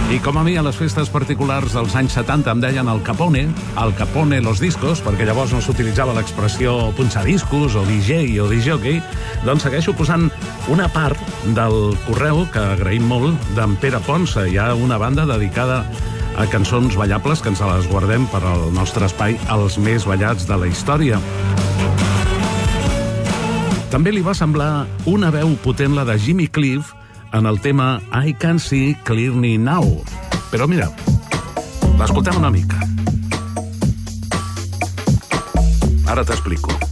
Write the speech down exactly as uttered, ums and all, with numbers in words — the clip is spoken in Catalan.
I com a mi a les festes particulars dels anys setanta em deien el Capone, el Capone los discos, perquè llavors no s'utilitzava l'expressió punxadiscos o D J o D J, doncs segueixo posant una part del correu, que agraïm molt, d'en Pere Ponsa. Hi ha una banda dedicada a cançons ballables que ens les guardem per al nostre espai, els més ballats de la història. També li va semblar una veu potent la de Jimmy Cliff en el tema I Can See Clearly Now. Però mira, l'escoltem una mica. Ara t'explico.